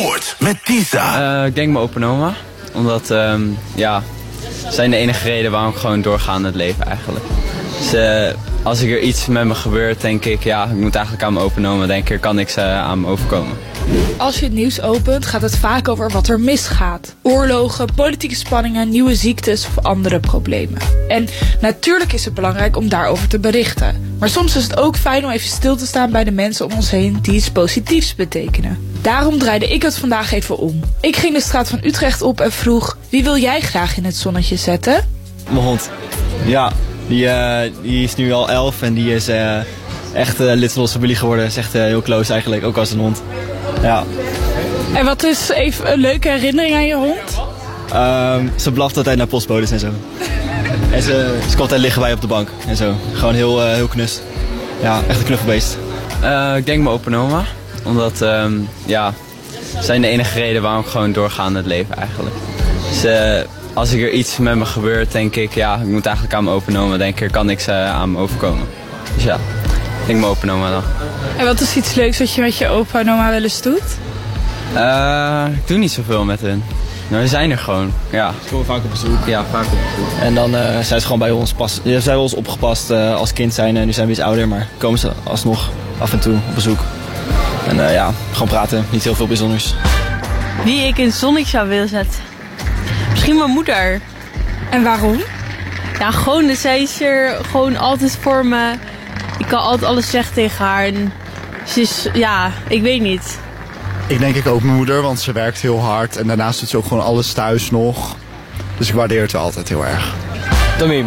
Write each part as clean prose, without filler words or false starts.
Sport met Tisa. Ik denk mijn opa en oma. Omdat, zijn de enige reden waarom ik gewoon doorga in het leven eigenlijk. Dus als er iets met me gebeurt, denk ik, ik moet eigenlijk aan mijn opa en oma denken. Er kan niks aan me overkomen. Als je het nieuws opent, gaat het vaak over wat er misgaat. Oorlogen, politieke spanningen, nieuwe ziektes of andere problemen. En natuurlijk is het belangrijk om daarover te berichten. Maar soms is het ook fijn om even stil te staan bij de mensen om ons heen die iets positiefs betekenen. Daarom draaide ik het vandaag even om. Ik ging de straat van Utrecht op en vroeg, wie wil jij graag in het zonnetje zetten? Mijn hond. Ja, die is nu al 11 en die is echt lid van onze familie geworden. Is echt heel close eigenlijk, ook als een hond. Ja. En wat is even een leuke herinnering aan je hond? Ze blaft altijd naar postbodes en zo. En ze komt altijd liggen bij op de bank en zo. Gewoon heel knus. Ja, echt een knuffelbeest. Ik denk mijn opa en oma. Omdat, zijn de enige reden waarom ik gewoon doorga in het leven eigenlijk. Dus als er iets met me gebeurt, denk ik, ik moet eigenlijk aan mijn opa en oma denken. Er kan niks aan me overkomen. Dus ja, ik denk mijn opa en oma dan. En wat is iets leuks wat je met je opa en oma wel eens doet? Ik doe niet zoveel met hen. Maar we zijn er gewoon, ja. Ze komen vaak op bezoek. Ja, vaak op bezoek. En dan zijn ze gewoon bij ons zijn ons opgepast als kind zijn. Nu zijn we iets ouder, maar komen ze alsnog af en toe op bezoek. En gewoon praten, niet heel veel bijzonders. Wie ik in het zonnetje zou willen zetten? Misschien mijn moeder. En waarom? Ja, gewoon, zij is er gewoon altijd voor me. Ik kan altijd alles zeggen tegen haar. En ze is, ik weet niet. Ik denk ook mijn moeder, want ze werkt heel hard. En daarnaast doet ze ook gewoon alles thuis nog. Dus ik waardeer het altijd heel erg. Tamim.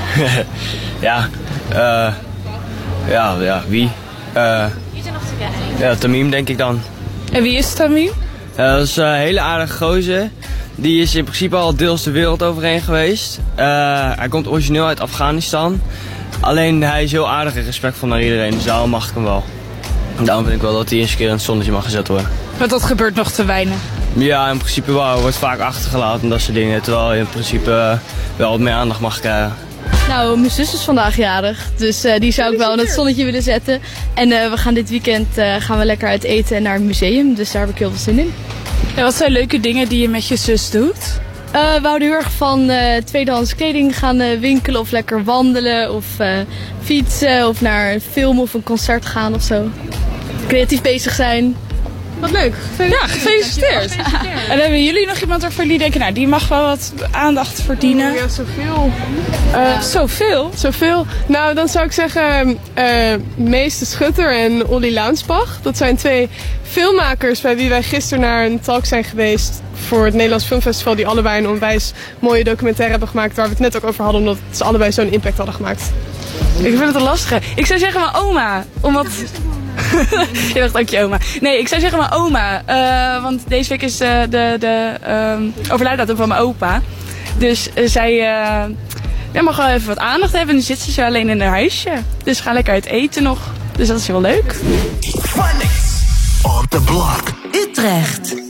Wie? Tamim denk ik dan. En wie is Tamim? Dat is een hele aardige gozer. Die is in principe al deels de wereld overheen geweest. Hij komt origineel uit Afghanistan. Alleen hij is heel aardig en respectvol naar iedereen. Dus daarom mag ik hem wel. Daarom vind ik wel dat hij eens een keer in het zonnetje mag gezet worden. Want dat gebeurt nog te weinig. Ja, in principe wel. Hij wordt vaak achtergelaten en dat soort dingen. Terwijl je in principe wel wat meer aandacht mag krijgen. Nou, mijn zus is vandaag jarig. Dus die zou ik wel in het zonnetje willen zetten. En we gaan dit weekend gaan we lekker uit eten en naar een museum. Dus daar heb ik heel veel zin in. En wat zijn leuke dingen die je met je zus doet? We houden heel erg van tweedehands kleding gaan winkelen of lekker wandelen of fietsen of naar een film of een concert gaan of zo. Creatief bezig zijn. Wat leuk. Ja, gefeliciteerd. En hebben jullie nog iemand waarvan jullie denken, die mag wel wat aandacht verdienen? Ja, zoveel. Zoveel? Zoveel. Nou, dan zou ik zeggen Mees de Schutter en Olly Launsbach. Dat zijn twee filmmakers bij wie wij gisteren naar een talk zijn geweest voor het Nederlands Filmfestival. Die allebei een onwijs mooie documentaire hebben gemaakt waar we het net ook over hadden. Omdat ze allebei zo'n impact hadden gemaakt. Ik vind het een lastige. Ik zou zeggen mijn oma. Omdat... Je dacht ook je oma. Nee, ik zou zeggen mijn oma. Want deze week is de overlijdendatum van mijn opa. Dus zij mag wel even wat aandacht hebben. Nu zit ze zo alleen in haar huisje. Dus we gaan lekker uit eten nog. Dus dat is wel leuk. Phonics on the block. Utrecht.